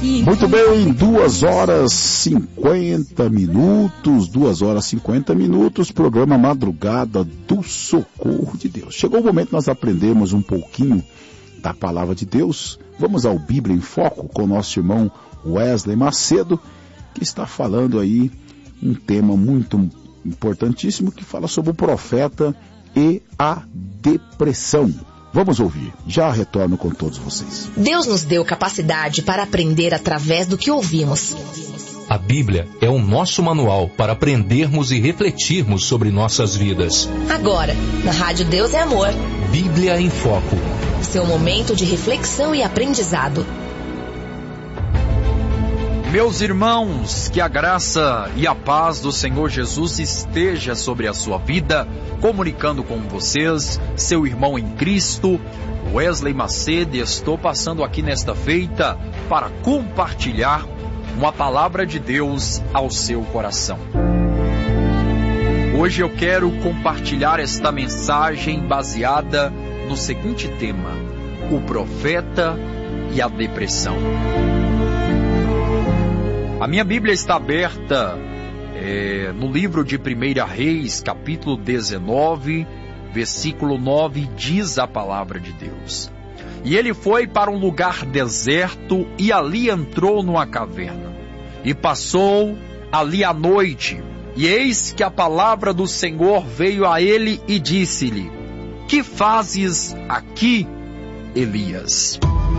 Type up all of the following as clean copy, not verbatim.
Muito bem, 2 horas 50 minutos, 2 horas 50 minutos, programa Madrugada do Socorro de Deus. Chegou o momento de nós aprendermos um pouquinho da Palavra de Deus. Vamos ao Bíblia em Foco com o nosso irmão Wesley Macedo, que está falando aí um tema muito importantíssimo, que fala sobre o profeta e a depressão. Vamos ouvir. Já retorno com todos vocês. Deus nos deu capacidade para aprender através do que ouvimos. A Bíblia é o nosso manual para aprendermos e refletirmos sobre nossas vidas. Agora, na Rádio Deus é Amor. Bíblia em Foco. Seu momento de reflexão e aprendizado. Meus irmãos, que a graça e a paz do Senhor Jesus esteja sobre a sua vida, comunicando com vocês, seu irmão em Cristo, Wesley Macedo. Estou passando aqui nesta feita para compartilhar uma palavra de Deus ao seu coração. Hoje eu quero compartilhar esta mensagem baseada no seguinte tema: o profeta e a depressão. A minha Bíblia está aberta no livro de 1 Reis, capítulo 19, versículo 9, diz a palavra de Deus: E ele foi para um lugar deserto e ali entrou numa caverna. E passou ali a noite. E eis que a palavra do Senhor veio a ele e disse-lhe: Que fazes aqui, Elias?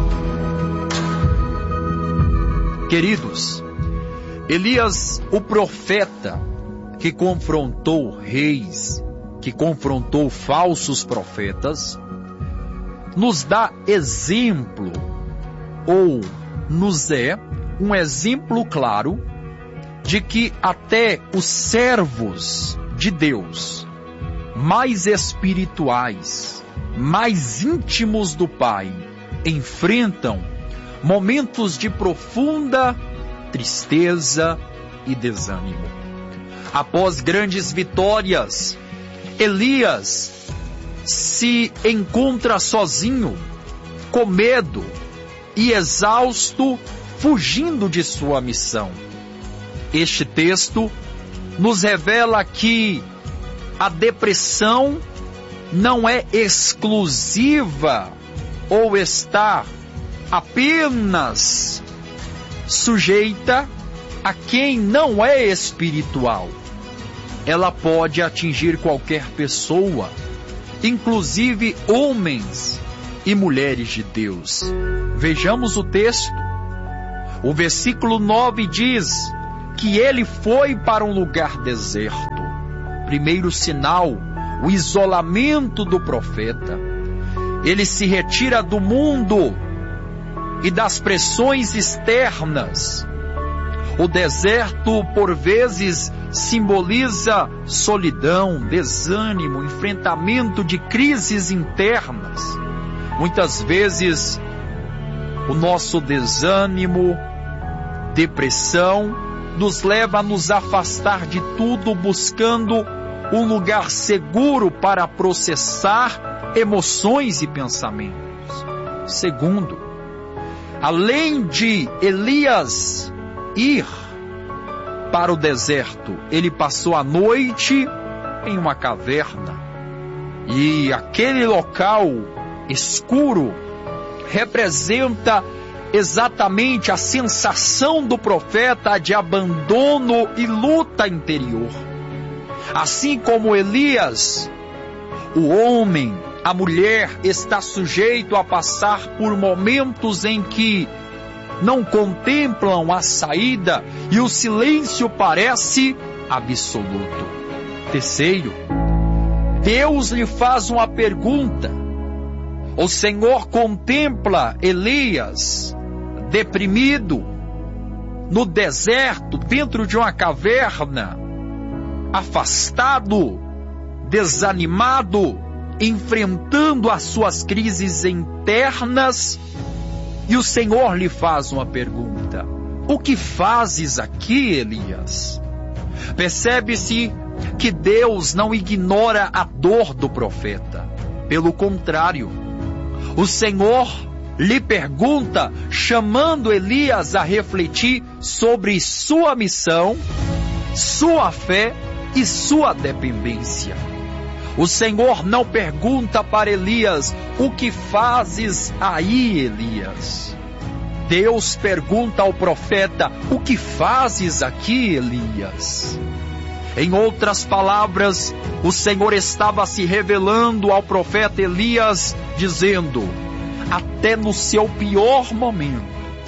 Queridos, Elias, o profeta, que confrontou reis, que confrontou falsos profetas, nos dá exemplo, ou nos é um exemplo claro, de que até os servos de Deus, mais espirituais, mais íntimos do Pai, enfrentam momentos de profunda tristeza e desânimo. Após grandes vitórias, Elias se encontra sozinho, com medo e exausto, fugindo de sua missão. Este texto nos revela que a depressão não é exclusiva ou está apenas sujeita a quem não é espiritual. Ela pode atingir qualquer pessoa, inclusive homens e mulheres de Deus. Vejamos o texto. O versículo 9 diz que ele foi para um lugar deserto. Primeiro sinal, o isolamento do profeta. Ele se retira do mundo e das pressões externas. O deserto, por vezes, simboliza solidão, desânimo, enfrentamento de crises internas. Muitas vezes, o nosso desânimo, depressão, nos leva a nos afastar de tudo, buscando um lugar seguro para processar emoções e pensamentos. Segundo, além de Elias ir para o deserto, ele passou a noite em uma caverna. E aquele local escuro representa exatamente a sensação do profeta de abandono e luta interior. Assim como Elias, o homem, a mulher está sujeito a passar por momentos em que não contemplam a saída e o silêncio parece absoluto. Terceiro, Deus lhe faz uma pergunta. O Senhor contempla Elias deprimido no deserto, dentro de uma caverna, afastado, desanimado, enfrentando as suas crises internas. E o Senhor lhe faz uma pergunta: o que fazes aqui, Elias? Percebe-se que Deus não ignora a dor do profeta. Pelo contrário, o Senhor lhe pergunta, chamando Elias a refletir sobre sua missão, sua fé e sua dependência. O Senhor não pergunta para Elias: o que fazes aí, Elias? Deus pergunta ao profeta: o que fazes aqui, Elias? Em outras palavras, o Senhor estava se revelando ao profeta Elias, dizendo: até no seu pior momento,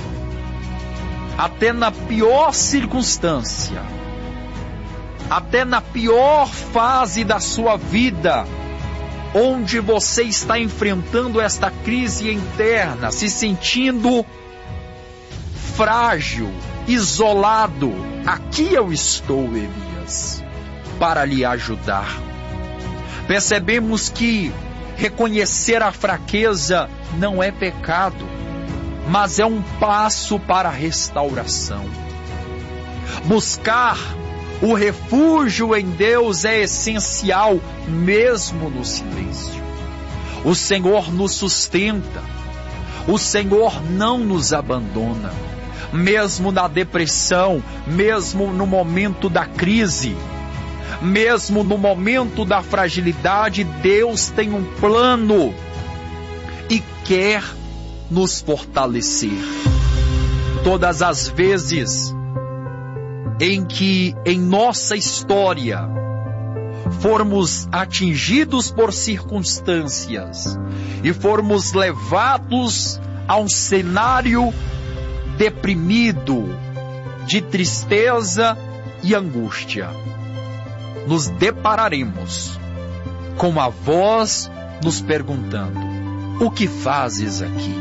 até na pior circunstância, até na pior fase da sua vida, onde você está enfrentando esta crise interna, se sentindo frágil, isolado, aqui eu estou, Elias, para lhe ajudar. Percebemos que reconhecer a fraqueza não é pecado, mas é um passo para a restauração. Buscar o refúgio em Deus é essencial, mesmo no silêncio. O Senhor nos sustenta, o Senhor não nos abandona, mesmo na depressão, mesmo no momento da crise, mesmo no momento da fragilidade. Deus tem um plano e quer nos fortalecer. Todas as vezes em que em nossa história formos atingidos por circunstâncias e formos levados a um cenário deprimido, de tristeza e angústia, nos depararemos com a voz nos perguntando: o que fazes aqui?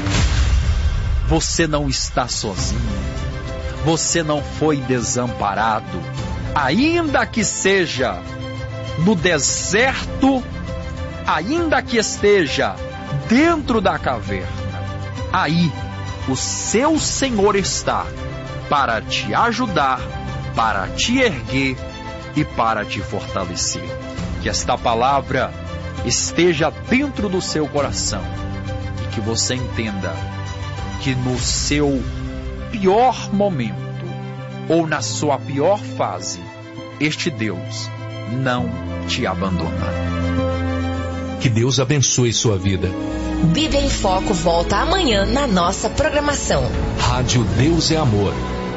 Você não está sozinho. Você não foi desamparado. Ainda que seja no deserto, ainda que esteja dentro da caverna, aí o seu Senhor está para te ajudar, para te erguer e para te fortalecer. Que esta palavra esteja dentro do seu coração e que você entenda que no seu pior momento ou na sua pior fase, este Deus não te abandona. Que Deus abençoe sua vida. Bíblia em Foco volta amanhã na nossa programação. Rádio Deus é Amor.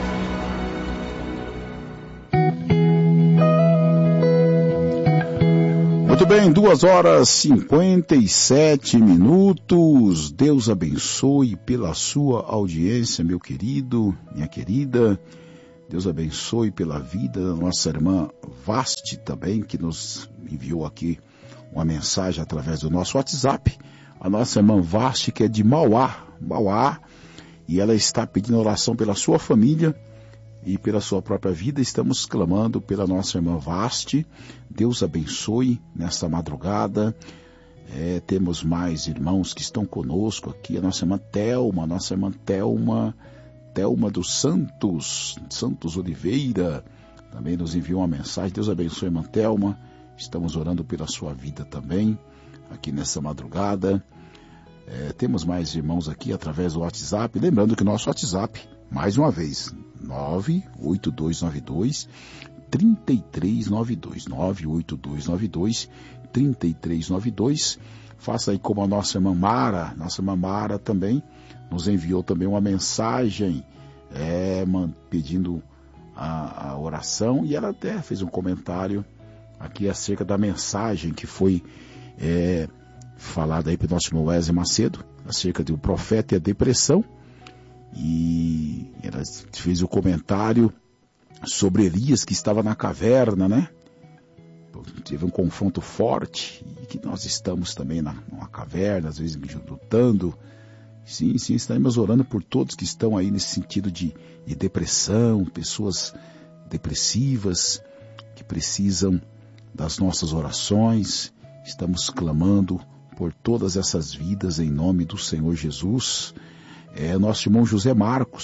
Muito bem, 2h57. Deus abençoe pela sua audiência, meu querido, minha querida. Deus abençoe pela vida da nossa irmã Vasti também, que nos enviou aqui uma mensagem através do nosso WhatsApp. A nossa irmã Vasti, que é de Mauá, e ela está pedindo oração pela sua família e pela sua própria vida. Estamos clamando pela nossa irmã Vasti. Deus abençoe nesta madrugada. Temos mais irmãos que estão conosco aqui. A nossa irmã Thelma dos Santos Oliveira, também nos enviou uma mensagem. Deus abençoe, irmã Thelma. Estamos orando pela sua vida também, aqui nessa madrugada. Temos mais irmãos aqui através do WhatsApp. Lembrando que nosso WhatsApp, mais uma vez, 98292-3392. 98292-3392. Faça aí como a nossa irmã Mara. Nossa irmã Mara também nos enviou também uma mensagem pedindo a oração, e ela até fez um comentário aqui acerca da mensagem que foi falada aí pelo nosso irmão Wesley Macedo, acerca do profeta e a depressão, e ela fez o comentário sobre Elias, que estava na caverna, né? Teve um confronto forte, e que nós estamos também numa caverna, às vezes lutando. Sim, estamos orando por todos que estão aí nesse sentido de depressão, pessoas depressivas, que precisam das nossas orações. Estamos clamando por todas essas vidas em nome do Senhor Jesus. Nosso irmão José Marcos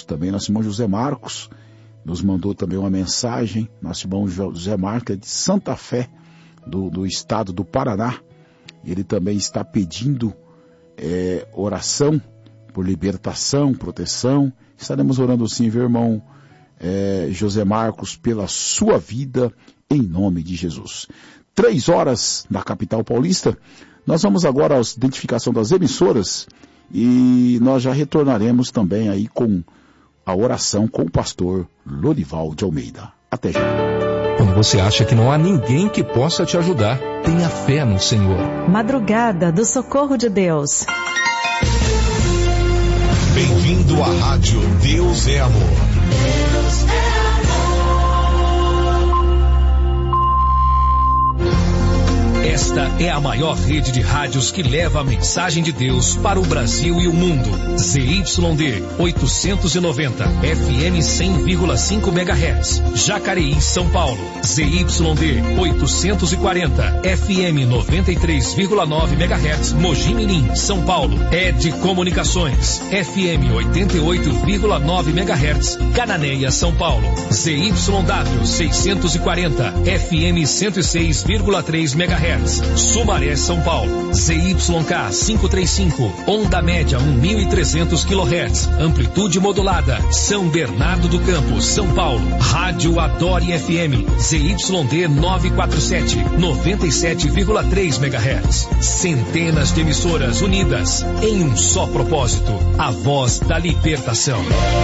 nos mandou também uma mensagem. Nosso irmão José Marcos é de Santa Fé, do estado do Paraná. Ele também está pedindo oração por libertação, proteção. Estaremos orando sim, viu, irmão José Marcos, pela sua vida, em nome de Jesus. 3 horas na capital paulista. Nós vamos agora à identificação das emissoras e nós já retornaremos também aí com a oração com o pastor Lorival de Almeida. Até já. Quando você acha que não há ninguém que possa te ajudar, tenha fé no Senhor. Madrugada do Socorro de Deus. Bem-vindo à Rádio Deus é Amor. Deus é amor. Esta é a maior rede de rádios que leva a mensagem de Deus para o Brasil e o mundo. ZYD 890, FM 100,5 MHz, Jacareí, São Paulo. ZYD 840, FM 93,9 MHz, Mogi Mirim, São Paulo. ED Comunicações, FM 88,9 MHz, Cananéia, São Paulo. ZYW 640, FM 106,3 MHz. Sumaré, São Paulo. ZYK 535, onda média 1.300 kHz, amplitude modulada, São Bernardo do Campo, São Paulo. Rádio Adore FM, ZYD 947, 97,3 MHz. Centenas de emissoras unidas em um só propósito, a voz da libertação.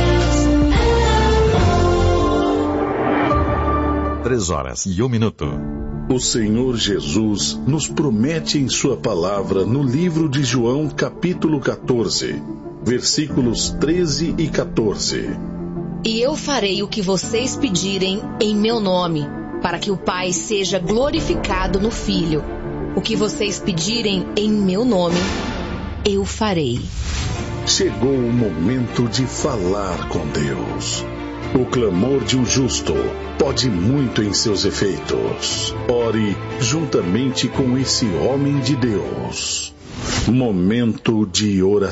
3h01. O Senhor Jesus nos promete em sua palavra no livro de João, capítulo 14, versículos 13 e 14. E eu farei o que vocês pedirem em meu nome, para que o Pai seja glorificado no Filho. O que vocês pedirem em meu nome, eu farei. Chegou o momento de falar com Deus. O clamor de um justo pode muito em seus efeitos. Ore juntamente com esse homem de Deus. Momento de oração.